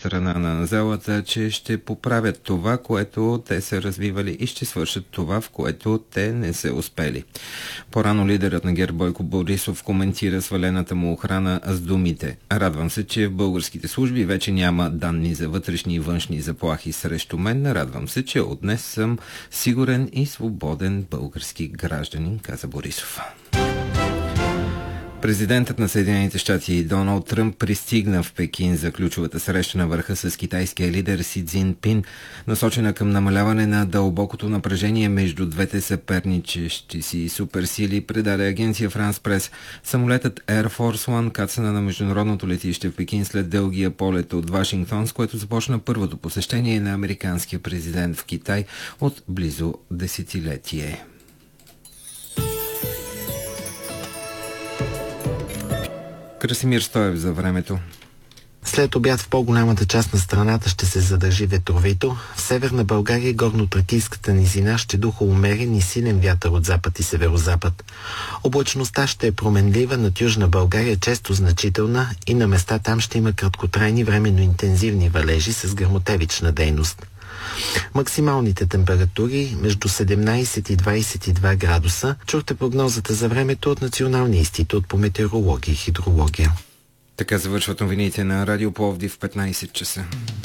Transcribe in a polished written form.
страна на залата, че ще поправят това, което те са развивали и ще свършат това, в което те не са успели. По-рано лидерът на ГЕРБ Бойко Борисов коментира свалената му охрана с думите: "Радвам се, че в българските служби вече няма данни за вътрешни и външни заплахи срещу мен. Радвам се, че от днес съм сигурен и свободен български гражданин", каза Борисов. Президентът на Съединените щати Доналд Тръмп пристигна в Пекин за ключовата среща на върха с китайския лидер Си Цзинпин, насочена към намаляване на дълбокото напрежение между двете съперничещи си суперсили, предаде агенция France Press. Самолетът Air Force One кацна на международното летище в Пекин след дългия полет от Вашингтон, с което започна първото посещение на американския президент в Китай от близо десетилетие. Красимир Стоев за времето. След обяд в по-голямата част на страната ще се задържи ветровито. В северна България горно-тракийската низина ще духа умерен и силен вятър от запад и северозапад. Облачността ще е променлива, над Южна България често значителна и на места там ще има краткотрайни временно интензивни валежи с гръмотевична дейност. Максималните температури между 17 и 22 градуса. Чухте прогнозата за времето от Националния институт по метеорология и хидрология. Така завършват новините на Радио Пловдив в 15 часа.